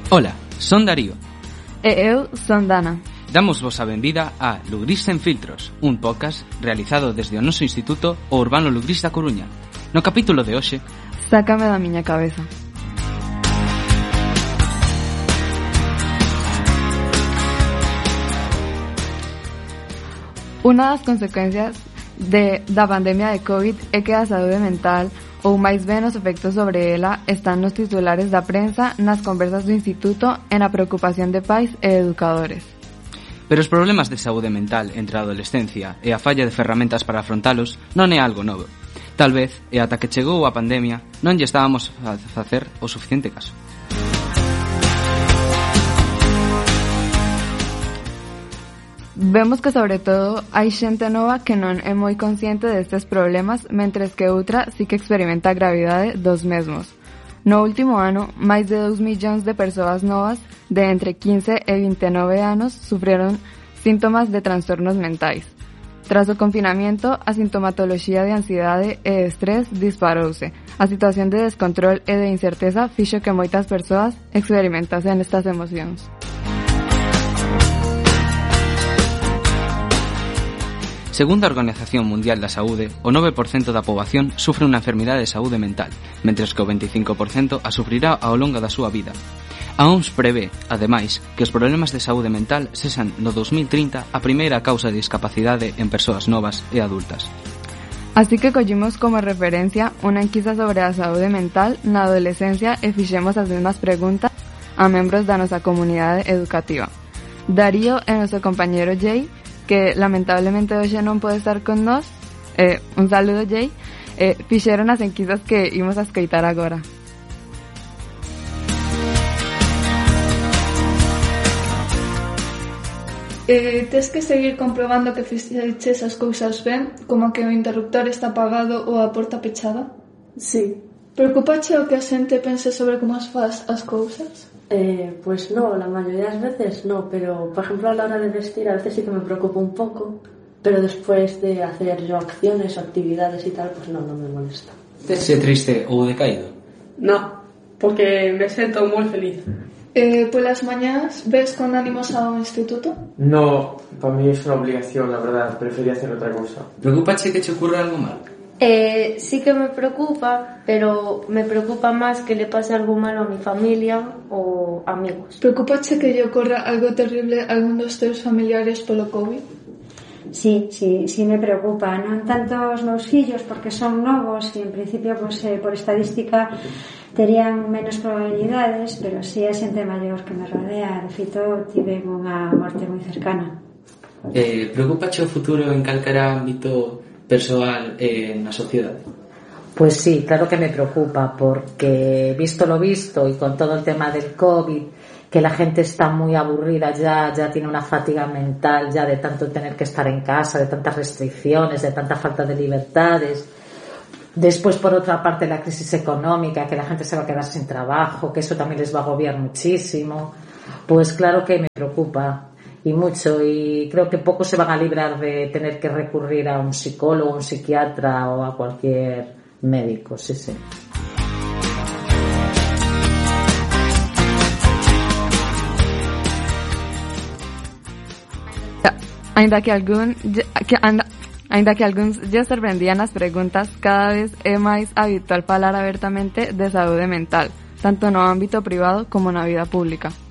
Ola, son Darío. E eu son Dana. Damos vos a benvida a Lugrís sen filtros, un podcast realizado desde o noso instituto o Urbano Lugrís da Coruña. No capítulo de hoxe, Sácame da miña cabeza. Unha das consecuencias da pandemia de COVID é que a saúde mental, ou máis ben os efectos sobre ela, están nos titulares da prensa, nas conversas do instituto e na preocupación de pais e educadores. Pero os problemas de saúde mental entre a adolescencia e a falla de ferramentas para afrontalos non é algo novo. Tal vez, e ata que chegou a pandemia, non lle estábamos a facer o suficiente caso. Vemos que, sobre todo, hai xente nova que non é moi consciente destes problemas, mentres que outra sí que experimenta a gravidade dos mesmos. No último ano, máis de 2 millóns de persoas novas de entre 15 e 29 anos sufrieron síntomas de trastornos mentais. Tras o confinamiento, a sintomatoloxía de ansiedade e de estrés disparouse. A situación de descontrol e de incerteza fixo que moitas persoas experimentasen estas emocións. Segundo a Organización Mundial da Saúde, o 9% da poboación sufre unha enfermidade de saúde mental, mentres que o 25% a sufrirá ao longo da súa vida. A OMS prevé, ademais, que os problemas de saúde mental sexan no 2030 a primeira causa de discapacidade en persoas novas e adultas. Así que collimos como referencia unha enquisa sobre a saúde mental na adolescencia e fixemos as mesmas preguntas a membros da nosa comunidade educativa. Darío e noso compañero Jay, que lamentablemente hoxe non pode estar con nós, un saludo Jay, fixeron as enquisas que imos a escoitar agora. Tes que seguir comprobando que fixeches as cousas ben, como que o interruptor está apagado ou a porta pechada? Sí. Preocupache o que a xente pense sobre como as faz as cousas? Pues no, la mayoría de las veces no, pero por ejemplo a la hora de vestir a veces sí que me preocupa un poco, pero después de hacer yo acciones o actividades y tal, pues no me molesta. Tese triste ou decaído? No, porque me siento moi feliz. Polas mañás ves con ánimos ao instituto? No, para mí es una obligación, la verdad, prefería hacer otra cosa. Preocupache que che ocurra algo mal? Sí que me preocupa, pero me preocupa más que le pase algo malo a mi familia o amigos. Preocupache que lle ocorra algo terrible a algún dos teus familiares polo COVID? Sí me preocupa, non tanto os meus fillos porque son novos e en principio pues, por estadística terían menos probabilidades, pero sí a xente maior que me rodea. De feito, tive unha morte moi cercana. Preocupache o futuro en calquera ámbito persoal na sociedade? Pues sí, claro que me preocupa, porque visto lo visto y con todo el tema del COVID, que la gente está muy aburrida ya tiene una fatiga mental ya de tanto tener que estar en casa, de tantas restricciones, de tanta falta de libertades. Después, por otra parte, la crisis económica, que la gente se va a quedar sin trabajo, que eso también les va a agobiar muchísimo. Pues claro que me preocupa. Y mucho, y creo que pocos se van a librar de tener que recurrir a un psicólogo, un psiquiatra o a cualquier médico, sí. Ainda que algúns lle sorprendían as preguntas, cada vez é máis habitual falar abertamente de saúde mental, tanto no ámbito privado como na vida pública.